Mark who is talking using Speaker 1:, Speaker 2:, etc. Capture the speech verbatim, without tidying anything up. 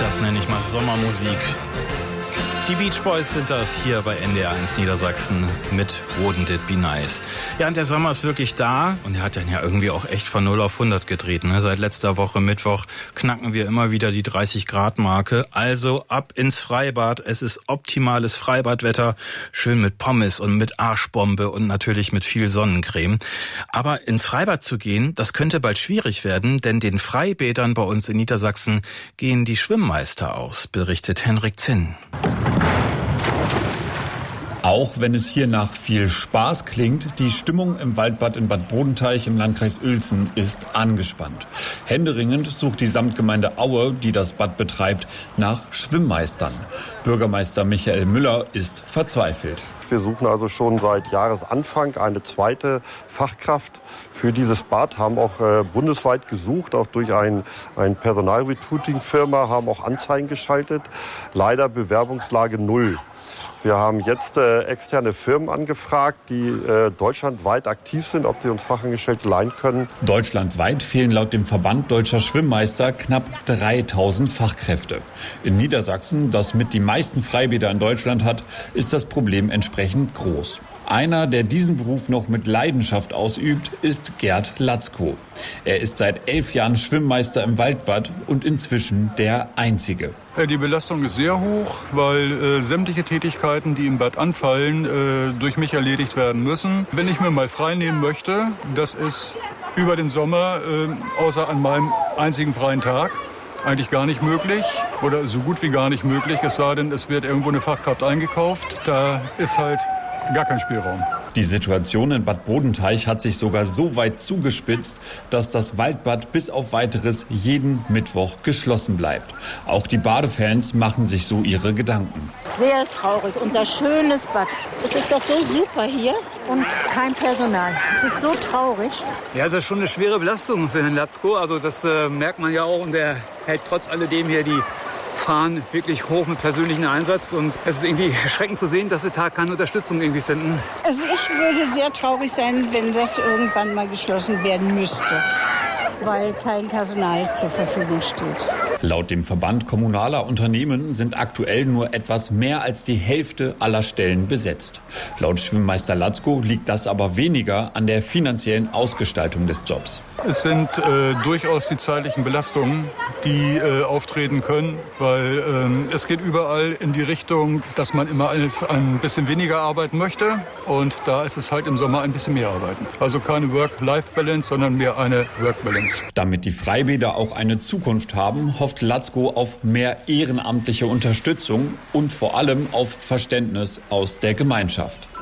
Speaker 1: Das nenne ich mal Sommermusik. Die Beach Boys sind das hier bei N D R eins Niedersachsen mit Wouldn't It Be Nice. Ja, und der Sommer ist wirklich da und er hat dann ja irgendwie auch echt von null auf hundert gedreht. Ne? Seit letzter Woche Mittwoch knacken wir immer wieder die dreißig Grad Marke. Also ab ins Freibad. Es ist optimales Freibadwetter. Schön mit Pommes und mit Arschbombe und natürlich mit viel Sonnencreme. Aber ins Freibad zu gehen, das könnte bald schwierig werden, denn den Freibädern bei uns in Niedersachsen gehen die Schwimmmeister aus, berichtet Henrik Zinn.
Speaker 2: Auch wenn es hier nach viel Spaß klingt, die Stimmung im Waldbad in Bad Bodenteich im Landkreis Uelzen ist angespannt. Händeringend sucht die Samtgemeinde Aue, die das Bad betreibt, nach Schwimmmeistern. Bürgermeister Michael Müller ist verzweifelt.
Speaker 3: Wir suchen also schon seit Jahresanfang eine zweite Fachkraft für dieses Bad, haben auch äh, bundesweit gesucht, auch durch ein, ein Personalrecruiting-Firma, haben auch Anzeigen geschaltet. Leider Bewerbungslage null. Wir haben jetzt äh, externe Firmen angefragt, die äh, deutschlandweit aktiv sind, ob sie uns Fachangestellte leihen können.
Speaker 2: Deutschlandweit fehlen laut dem Verband Deutscher Schwimmmeister knapp dreitausend Fachkräfte. In Niedersachsen, das mit die meisten Freibäder in Deutschland hat, ist das Problem entsprechend groß. Einer, der diesen Beruf noch mit Leidenschaft ausübt, ist Gerd Latzko. Er ist seit elf Jahren Schwimmmeister im Waldbad und inzwischen der Einzige.
Speaker 4: Die Belastung ist sehr hoch, weil äh, sämtliche Tätigkeiten, die im Bad anfallen, äh, durch mich erledigt werden müssen. Wenn ich mir mal frei nehmen möchte, das ist über den Sommer, äh, außer an meinem einzigen freien Tag, eigentlich gar nicht möglich oder so gut wie gar nicht möglich, es sei denn, es wird irgendwo eine Fachkraft eingekauft. Da ist halt gar kein Spielraum.
Speaker 2: Die Situation in Bad Bodenteich hat sich sogar so weit zugespitzt, dass das Waldbad bis auf Weiteres jeden Mittwoch geschlossen bleibt. Auch die Badefans machen sich so ihre Gedanken.
Speaker 5: Sehr traurig, unser schönes Bad. Es ist doch so super hier und kein Personal. Es ist so traurig.
Speaker 6: Ja, es ist schon eine schwere Belastung für Herrn Latzko. Also das äh, merkt man ja auch und er hält trotz alledem hier die Fahren wirklich hoch mit persönlichem Einsatz und es ist irgendwie erschreckend zu sehen, dass wir da keine Unterstützung irgendwie finden.
Speaker 5: Also ich würde sehr traurig sein, wenn das irgendwann mal geschlossen werden müsste, weil kein Personal zur Verfügung steht.
Speaker 2: Laut dem Verband kommunaler Unternehmen sind aktuell nur etwas mehr als die Hälfte aller Stellen besetzt. Laut Schwimmmeister Latzko liegt das aber weniger an der finanziellen Ausgestaltung des Jobs.
Speaker 4: Es sind äh, durchaus die zeitlichen Belastungen, die äh, auftreten können, weil ähm, es geht überall in die Richtung, dass man immer alles ein bisschen weniger arbeiten möchte und da ist es halt im Sommer ein bisschen mehr arbeiten. Also keine Work-Life-Balance, sondern mehr eine Work-Balance.
Speaker 2: Damit die Freibäder auch eine Zukunft haben, hofft Latzko auf mehr ehrenamtliche Unterstützung und vor allem auf Verständnis aus der Gemeinschaft.